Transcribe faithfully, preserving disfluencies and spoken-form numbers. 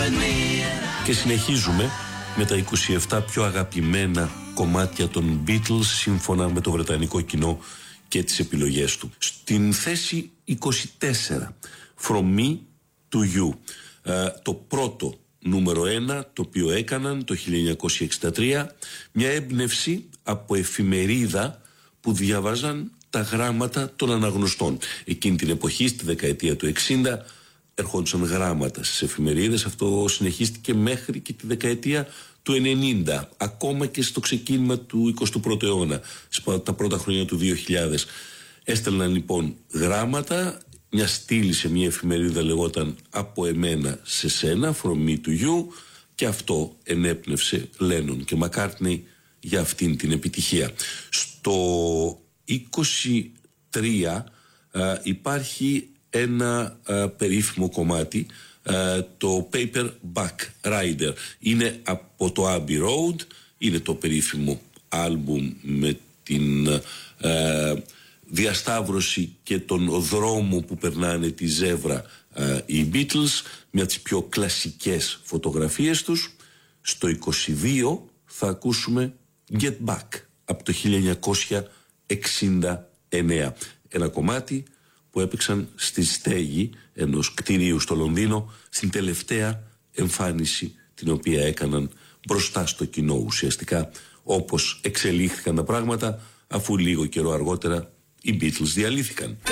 Και συνεχίζουμε με τα είκοσι επτά πιο αγαπημένα κομμάτια των Beatles σύμφωνα με το βρετανικό κοινό και τις επιλογές του. Στην θέση είκοσι τέσσερα, From Me to You, ε, το πρώτο νούμερο ένα το οποίο έκαναν το χίλια εννιακόσια εξήντα τρία, μια έμπνευση από εφημερίδα που διαβάζαν τα γράμματα των αναγνωστών. Εκείνη την εποχή, στη δεκαετία του εξήντα, ερχόντουσαν γράμματα στις εφημερίδες. Αυτό συνεχίστηκε μέχρι και τη δεκαετία του ενενήντα, ακόμα και στο ξεκίνημα του εικοστού πρώτου αιώνα, τα πρώτα χρόνια του δύο χιλιάδες. Έστελναν λοιπόν γράμματα, μια στήλη σε μια εφημερίδα λεγόταν «Από εμένα σε σένα», «From me to you», και αυτό ενέπνευσε Λένον και Μακκάρτνεϊ για αυτήν την επιτυχία. Στο είκοσι τρία α, υπάρχει ένα α, περίφημο κομμάτι, α, το Paperback Writer. Είναι από το Abbey Road, είναι το περίφημο άλμπουμ με την α, διασταύρωση και τον δρόμο που περνάνε τη ζεύρα α, οι Beatles, μια από τις πιο κλασικές φωτογραφίες τους. Στο είκοσι δύο θα ακούσουμε Get Back από το χίλια εννιακόσια εξήντα εννέα, ένα κομμάτι που έπαιξαν στη στέγη ενός κτηρίου στο Λονδίνο στην τελευταία εμφάνιση την οποία έκαναν μπροστά στο κοινό, ουσιαστικά όπως εξελίχθηκαν τα πράγματα, αφού λίγο καιρό αργότερα οι Beatles διαλύθηκαν.